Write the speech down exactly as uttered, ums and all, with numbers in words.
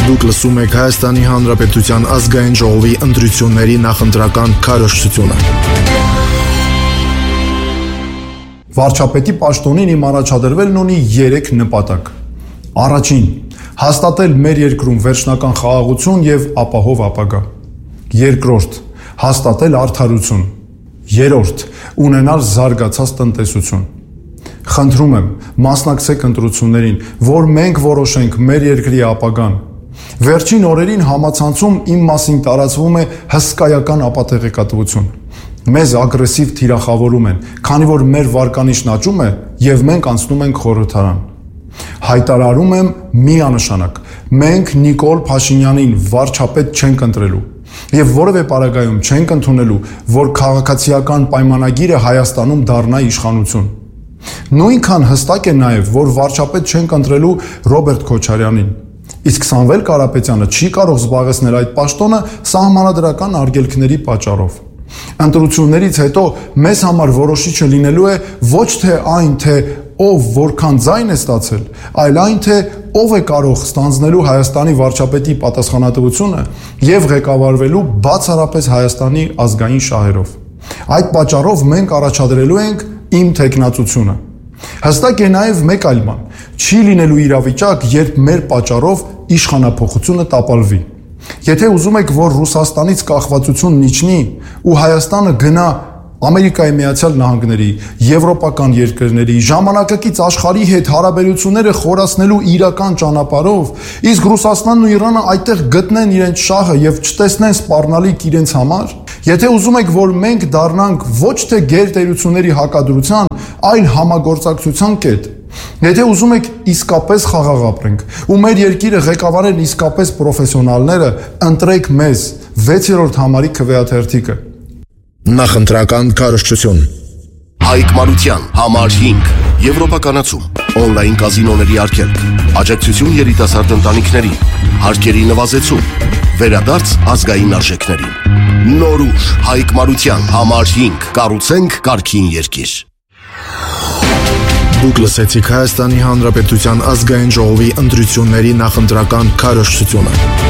Դուք լսում եք Հայաստանի Հանրապետության ազգային ժողովի ընտրությունների նախընտրական քարոզչությունը։ Վարչապետի պաշտոնին իմ առաջադրվելն ունի երեք նպատակ։ Առաջին՝ հաստատել մեր երկրում վերջնական խաղաղություն եւ ապահով ապագա։ Երկրորդ՝ հաստատել արդարություն։ Երրորդ՝ ունենալ զարգացած տնտեսություն։ Խնդրում եմ, մասնակցեք ընտրություններին, որ մենք որոշենք մեր երկրի ապագան։ Վերջին օրերին համացանցում իմ մասին տարածվում է հսկայական ապատեղեկատվություն։ Մեզ ագրեսիվ թիրախավորում են, քանի որ մեր վարկանիշն աճում է եւ մենք անցնում ենք խորհրդարան։ Հայտարարում եմ միանշանակ, մենք Նիկոլ Փաշինյանին վարչապետ չենք ընտրելու եւ որևէ պարագայում չենք ընդունելու, որ քաղաքացիական պայմանագիրը Հայաստանում դառնա իշխանություն։ Նույնքան հստակ է նաեւ, որ վարչապետ չենք ընտրելու Ռոբերտ Քոչարյանին։ Իսկ Սամվել Կարապետյանը չի կարող զբաղեցնել այդ պաշտոնը սահմանադրական արգելքների պատճառով։ Ընտրություններից հետո մեզ համար որոշիչը լինելու է ոչ թե այն, թե ով որքան ձայն է ստացել, այլ այն, թե ով է կարող ստանձնելու Հայաստանի վարչապետի պատասխանատվությունը եւ ղեկավարվելու բացառապես Հայաստանի ազգային շահերով։ Այդ պատճառով մենք առաջադրելու ենք իմ թեկնածությունը։ Հստակ է նաև մեկ այլ բան՝ չի լինելու իրավիճակ, երբ մեր պատճառով իշխանափոխությունը տապալվի։ Եթե ուզում եք, որ Ռուսաստանից կախվածությունն իջնի ու Հայաստանը գնա Ամերիկայի Միացյալ Նահանգների, եվրոպական երկրների, ժամանակակից աշխարհի հետ հարաբերությունները խորացնելու իրական ճանապարհով, իսկ Ռուսաստանն ու Իրանը այդտեղ գտնեն իրենց շահը եւ չտեսնեն սպառնալիք իրենց համար, եթե ուզում եք, որ մենք դառնանք ոչ թե գերտերությունների հակադրության, այլ համագործակցության կետ, եթե ուզում եք իսկապես խաղաղ ապրենք ու մեր երկիրը ղեկավարեն իսկապես պրոֆեսիոնալները, ընտրեք մեզ վեցերորդ համարի քվեաթերթիկը։ Նախընտրական քարոզչություն։ Հայկ Մարության համար հինգ Եվրոպականացում, օնլայն կազինոների արգելք, աջակցություն երիտասարդ ընտանիքներին, հարկերի նվազեցում, վերադարձ ազգային արժեքներին։ Նորուժ Հայկ Մարության համար հինգ կառուցենք կարգին երկիր։ Դուք լսեցիք Հայաստանի Հանրապետության ազգային ժողովի ընտրությունների նախընտրական քարոզչությունը։